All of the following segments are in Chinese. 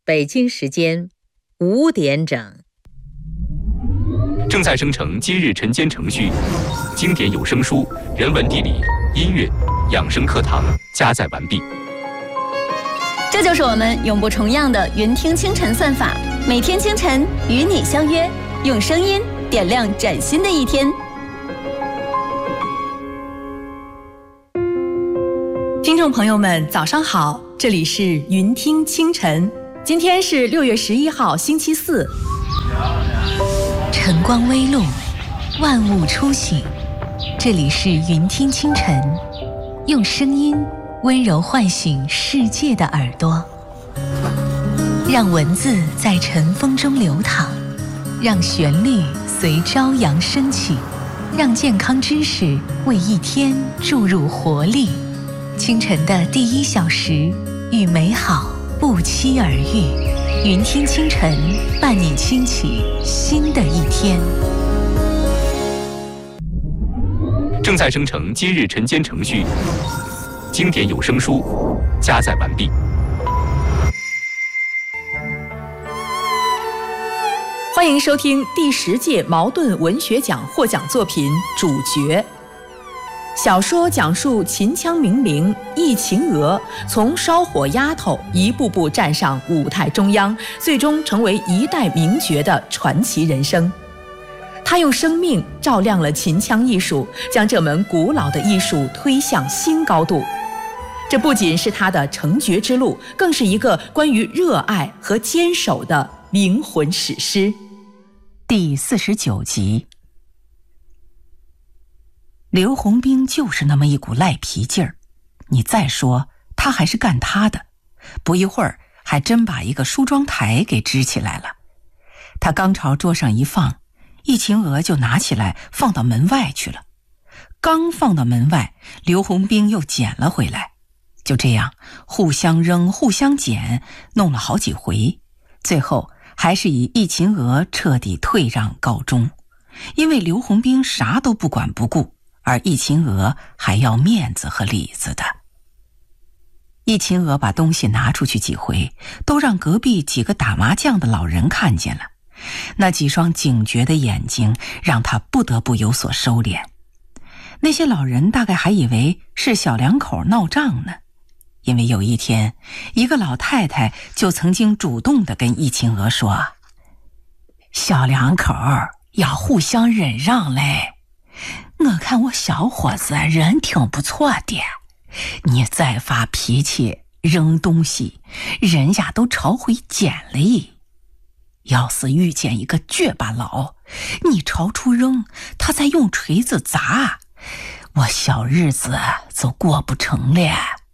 北京时间5点整。 正在生成今日晨间程序，经典有声书、人文地理、音乐、养生课堂加载完毕。 这就是我们永不重样的云听清晨算法，每天清晨与你相约，用声音点亮崭新的一天。 听众朋友们，早上好，这里是云听清晨，今天是6月11号，星期四。 晨光微露，万物初醒，这里是云听清晨，用声音温柔唤醒世界的耳朵，让文字在晨风中流淌，让旋律随朝阳升起，让健康知识为一天注入活力。清晨的第1小时，与美好不期而遇。云听清晨，伴你轻启新的一天。 正在生成今日晨间程序，经典有声书加载完毕。 欢迎收听第10届茅盾文学奖获奖作品《主角》。小说讲述秦腔名伶易秦娥从烧火丫头一步步站上舞台中央，最终成为一代名角的传奇人生。她用生命照亮了秦腔艺术，将这门古老的艺术推向新高度。这不仅是她的成角之路，更是一个关于热爱和坚守的灵魂史诗。 第49集。刘洪兵就是那么一股赖皮劲儿，你再说他还是干他的，不一会儿还真把一个梳妆台给支起来了。他刚朝桌上一放，易秦娥就拿起来放到门外去了。刚放到门外，刘洪兵又捡了回来，就这样互相扔互相捡，弄了好几回，最后还是以易秦娥彻底退让告终。因为刘洪兵啥都不管不顾，而易秦娥还要面子和里子的。易秦娥把东西拿出去几回，都让隔壁几个打麻将的老人看见了，那几双警觉的眼睛让他不得不有所收敛。那些老人大概还以为是小两口闹账呢，因为有一天，一个老太太就曾经主动地跟易秦娥说：“小两口要互相忍让嘞。我看我小伙子人挺不错的，你再发脾气扔东西，人家都朝回捡了。要是遇见一个倔巴佬，你朝出扔，他再用锤子砸，我小日子就过不成了。”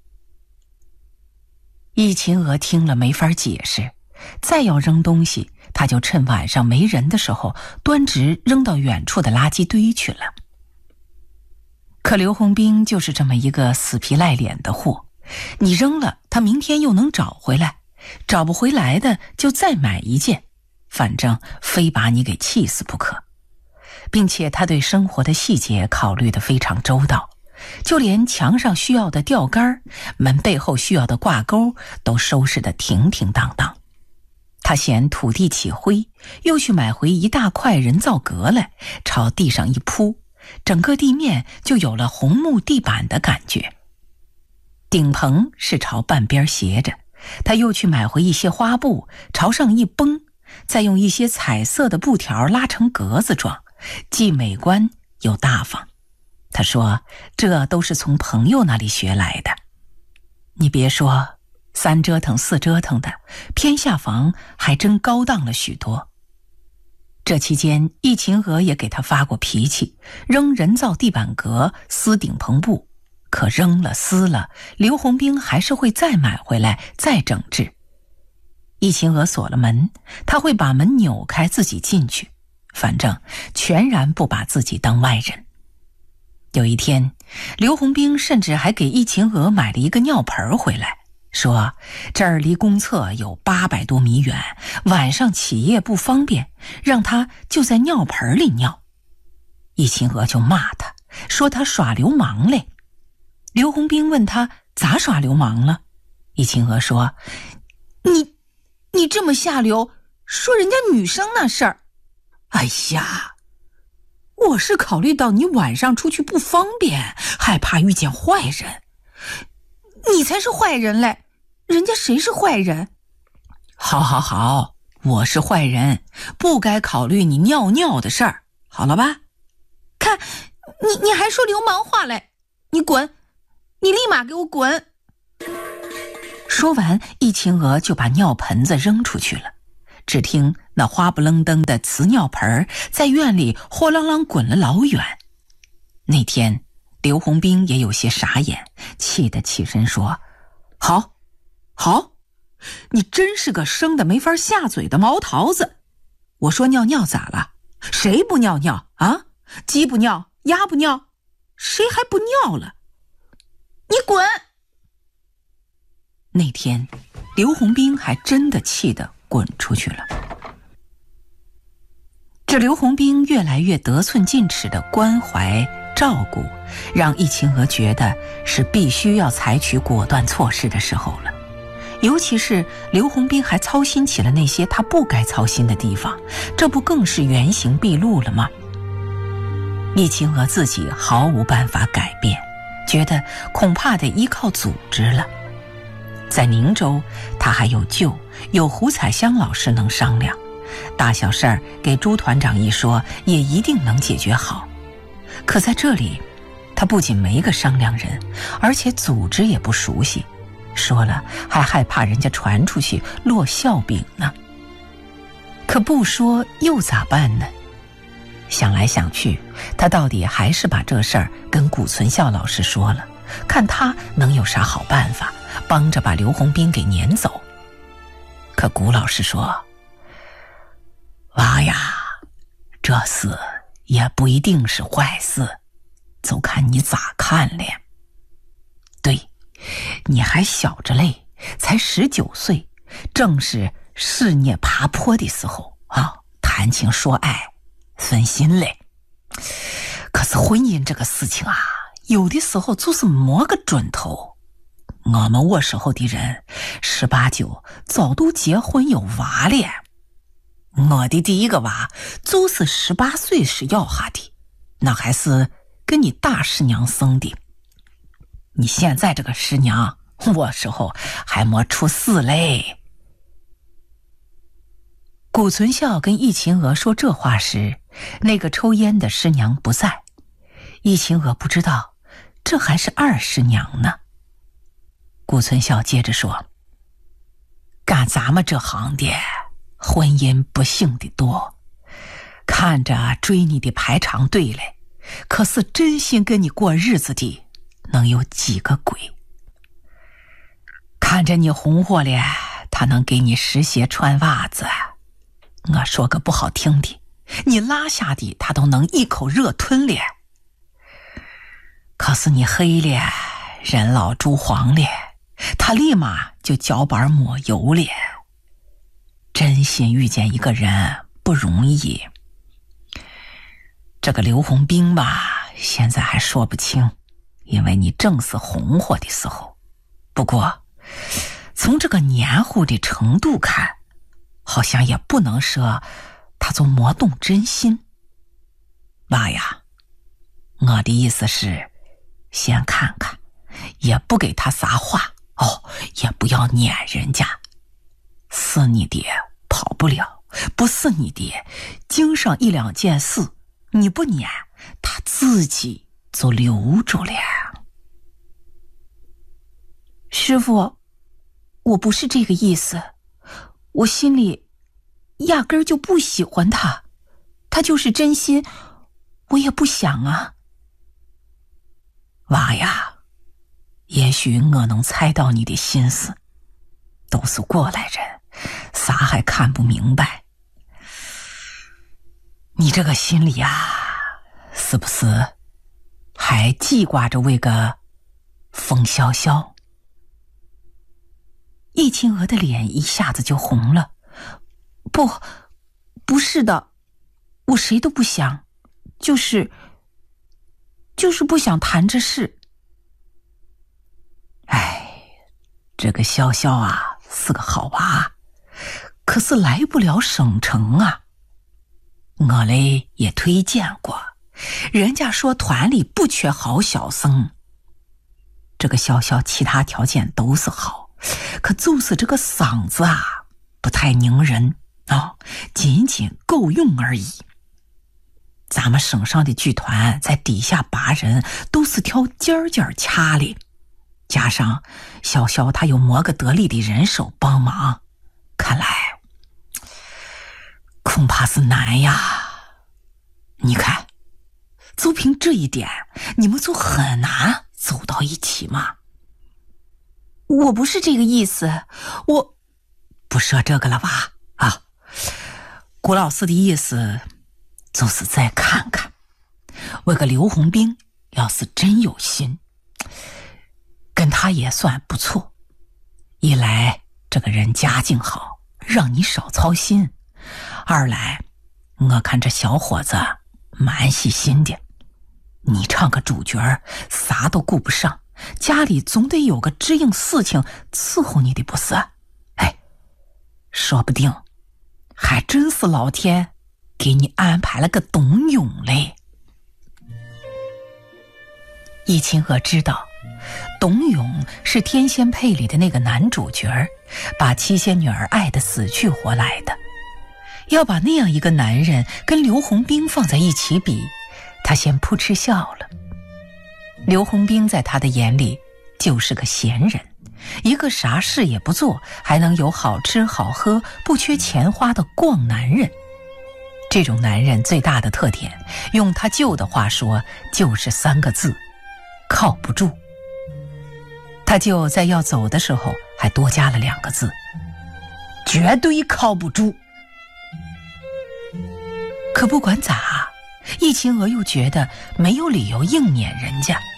易秦娥听了没法解释，再要扔东西，他就趁晚上没人的时候端直扔到远处的垃圾堆去了。可刘洪兵就是这么一个死皮赖脸的货，你扔了他明天又能找回来，找不回来的就再买一件，反正非把你给气死不可。并且他对生活的细节考虑得非常周到，就连墙上需要的吊杆，门背后需要的挂钩都收拾得停停当当。他嫌土地起灰，又去买回一大块人造革来，朝地上一铺，整个地面就有了红木地板的感觉。顶棚是朝半边斜着，他又去买回一些花布，朝上一绷，再用一些彩色的布条拉成格子状，既美观又大方。他说这都是从朋友那里学来的。你别说，3折腾4折腾的，偏下房还真高档了许多。这期间，易秦娥也给他发过脾气，扔人造地板革，撕顶棚布，可扔了撕了，刘洪兵还是会再买回来再整治。易秦娥锁了门，他会把门扭开自己进去，反正全然不把自己当外人。有一天，刘洪兵甚至还给易秦娥买了一个尿盆回来，说这儿离公厕有800多米远，晚上起夜不方便，让他就在尿盆里尿。易秦娥就骂他，说他耍流氓嘞。刘洪兵问他咋耍流氓了，易秦娥说：你这么下流，说人家女生那事儿。哎呀，我是考虑到你晚上出去不方便，害怕遇见坏人。你才是坏人嘞，人家谁是坏人？好，我是坏人，不该考虑你尿尿的事儿，好了吧？看，你还说流氓话嘞！你滚，你立马给我滚！说完，易秦娥就把尿盆子扔出去了。只听那花不愣登的瓷尿盆在院里豁啷啷滚了老远。那天刘洪兵也有些傻眼，气得起身说：好，你真是个生的没法下嘴的毛桃子。我说尿尿咋了？谁不尿尿啊？鸡不尿，鸭不尿，谁还不尿了？你滚！那天刘洪兵还真的气得滚出去了。这刘洪兵越来越得寸进尺的关怀照顾，让易秦娥觉得是必须要采取果断措施的时候了。尤其是刘洪兵还操心起了那些他不该操心的地方，这不更是原形毕露了吗？易秦娥自己毫无办法改变，觉得恐怕得依靠组织了。在宁州，他还有舅，有胡彩香老师能商量，大小事儿给朱团长一说，也一定能解决好。可在这里，他不仅没个商量人，而且组织也不熟悉，说了还害怕人家传出去落笑柄呢。可不说又咋办呢？想来想去，他到底还是把这事儿跟谷存孝老师说了，看他能有啥好办法，帮着把刘洪兵给撵走。可谷老师说：娃呀，这事也不一定是坏事，就看你咋看了。对，你还小着嘞，才19岁，正是事业爬坡的时候啊，谈情说爱分心嘞。可是婚姻这个事情啊，有的时候就是摸个准头。我们我时候的人18、19早都结婚有娃了。我的第一个娃就是18岁时要下的，那还是跟你大师娘生的。你现在这个师娘，我时候还没出世嘞。谷存孝跟易秦娥说这话时，那个抽烟的师娘不在。易秦娥不知道，这还是二师娘呢。谷存孝接着说：干咱们这行的，婚姻不幸的多，看着追你的排长队嘞，可是真心跟你过日子的能有几个鬼？看着你红火了，他能给你湿鞋穿袜子。我说个不好听的，你拉下的他都能一口热吞了。可是你黑了，人老珠黄了，他立马就脚板抹油了。真心遇见一个人不容易。这个刘洪兵吧，现在还说不清，因为你正是红火的时候。不过从这个黏糊的程度看，好像也不能说他就没动真心。娃呀，我的意思是先看看，也不给他撒话哦，也不要撵人家。是你的跑不了，不是你的经上1、2件事，你不撵他自己就留住了。师父，我不是这个意思，我心里压根儿就不喜欢他，他就是真心，我也不想啊。娃呀，也许我能猜到你的心思，都是过来人，啥还看不明白？你这个心里啊，是不是还记挂着为个风萧萧？易秦娥的脸一下子就红了。不是的，我谁都不想，就是不想谈这事。哎，这个潇潇啊是个好娃， 可是来不了省城啊。我嘞也推荐过，人家说团里不缺好小生。这个小小其他条件都是好，可就是这个嗓子啊不太拧人啊，仅仅够用而已。咱们省上的剧团在底下拔人都是挑尖尖掐的，加上小肖他有摩个得力的人手帮忙，看来恐怕是难呀。你看，就凭这一点，你们就很难走到一起嘛。 我不是这个意思，我不说这个了吧？啊，谷老师的意思就是再看看，我个刘洪兵要是真有心，跟他也算不错。一来这个人家境好，让你少操心；二来我看这小伙子蛮细心的，你唱个主角啥都顾不上，家里总得有个支应事情伺候你的不是？哎，说不定还真是老天给你安排了个董永嘞。易秦娥知道董永是天仙配里的那个男主角，把七仙女儿爱得死去活来的。要把那样一个男人跟刘洪兵放在一起比，他先扑哧笑了。刘洪兵在他的眼里就是个闲人，一个啥事也不做，还能有好吃好喝不缺钱花的逛男人。这种男人最大的特点，用他舅的话说，就是3个字：靠不住。他舅在要走的时候还多加了2个字：绝对靠不住。可不管咋，易秦娥又觉得没有理由硬撵人家。